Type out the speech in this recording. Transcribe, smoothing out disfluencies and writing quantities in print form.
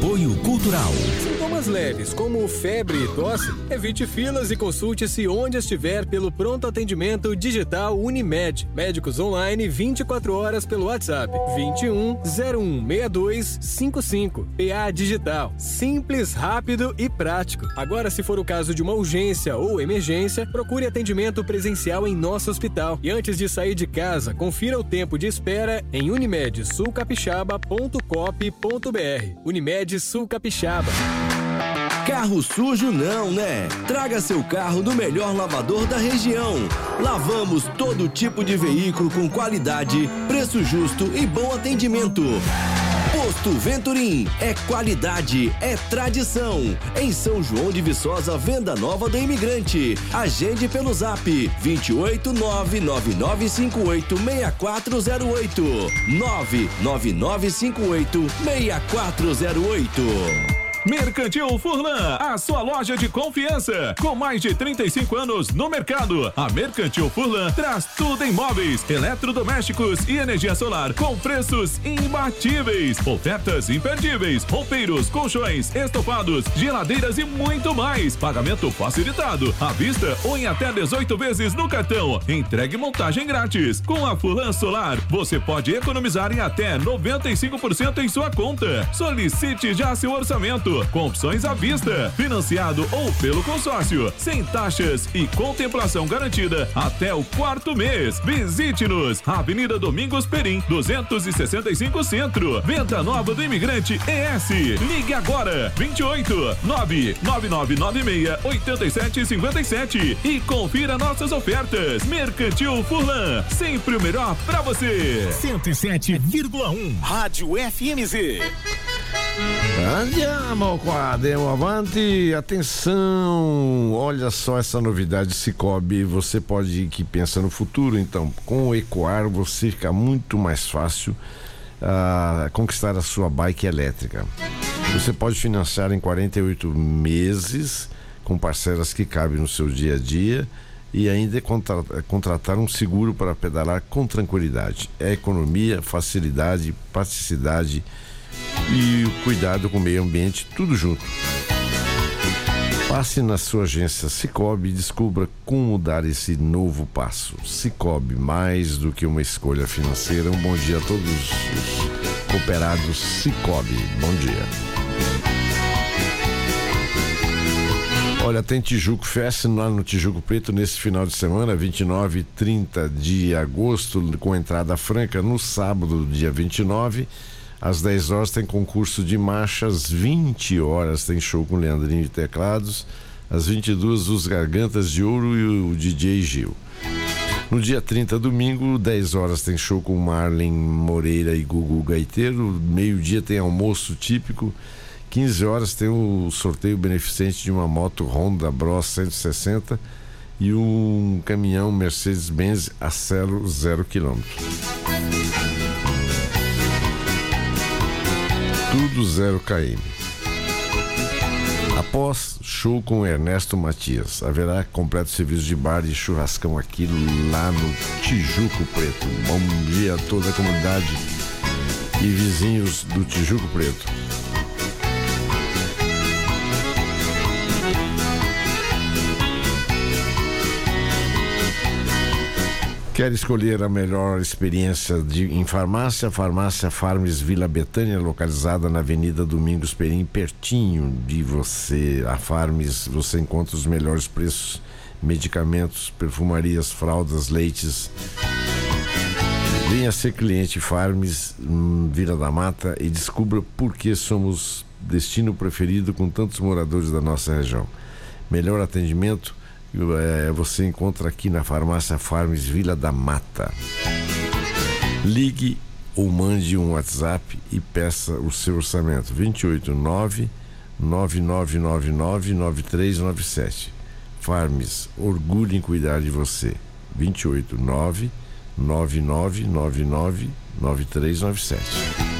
Apoio Cultural. Sintomas leves, como febre e tosse, evite filas e consulte-se onde estiver pelo pronto atendimento digital Unimed. Médicos online 24 horas pelo WhatsApp 21 01 62 55. PA Digital. Simples, rápido e prático. Agora, se for o caso de uma urgência ou emergência, procure atendimento presencial em nosso hospital. E antes de sair de casa, confira o tempo de espera em unimedsulcapixaba.cop.br. Unimed Sul Capixaba. Carro sujo não, né? Traga seu carro no melhor lavador da região. Lavamos todo tipo de veículo com qualidade, preço justo e bom atendimento. Posto Venturim é qualidade, é tradição. Em São João de Viçosa, venda nova do Imigrante. Agende pelo Zap 28999586408 999586408. Mercantil Furlan, a sua loja de confiança, com mais de 35 anos no mercado. A Mercantil Furlan traz tudo em móveis, eletrodomésticos e energia solar com preços imbatíveis, ofertas imperdíveis, roupeiros, colchões, estofados, geladeiras e muito mais. Pagamento facilitado, à vista ou em até 18 vezes no cartão. Entregue e montagem grátis. Com a Furlan Solar, você pode economizar em até 95% em sua conta. Solicite já seu orçamento, com opções à vista, financiado ou pelo consórcio, sem taxas e contemplação garantida até o 4º mês. Visite-nos, Avenida Domingos Perim, 265 Centro. Venda nova do Imigrante ES. Ligue agora, 28 99996 8757 e confira nossas ofertas. Mercantil Furlan, sempre o melhor pra você. 107,1 Rádio FMZ. Andiamo qua, andiamo avanti, atenção, olha só essa novidade Sicoob, você pode que pensa no futuro, então com o Ecoar você fica muito mais fácil conquistar a sua bike elétrica. Você pode financiar em 48 meses com parcelas que cabem no seu dia a dia e ainda contratar um seguro para pedalar com tranquilidade. É economia, facilidade, praticidade e o cuidado com o meio ambiente, tudo junto. Passe na sua agência Sicoob e descubra como dar esse novo passo. Sicoob, mais do que uma escolha financeira. Um bom dia a todos os cooperados Sicoob. Bom dia. Olha, tem Tijuco Fest lá no Tijuco Preto nesse final de semana, 29 e 30 de agosto, com entrada franca. No sábado, dia 29, às 10 horas tem concurso de marcha, às 20 horas tem show com Leandrinho de teclados, às 22 os Gargantas de Ouro e o DJ Gil. No dia 30, domingo, 10 horas tem show com Marlen Moreira e Gugu Gaiteiro, meio-dia tem almoço típico, 15 horas tem o sorteio beneficente de uma moto Honda Bros 160 e um caminhão Mercedes-Benz Acelo 0 km. Tudo 0 km. Após show com Ernesto Matias, haverá completo serviço de bar e churrascão aqui lá no Tijuco Preto. Bom dia a toda a comunidade e vizinhos do Tijuco Preto. Quer escolher a melhor experiência em farmácia? Farmácia Farmes Vila Betânia, localizada na Avenida Domingos Perim, pertinho de você. A Farmes, você encontra os melhores preços, medicamentos, perfumarias, fraldas, leites. Venha ser cliente Farmes Vila da Mata e descubra por que somos destino preferido com tantos moradores da nossa região. Melhor atendimento você encontra aqui na farmácia Farmes Vila da Mata. Ligue ou mande um WhatsApp e peça o seu orçamento. 289-9999-9397. Farmes, orgulho em cuidar de você. 289-9999-9397.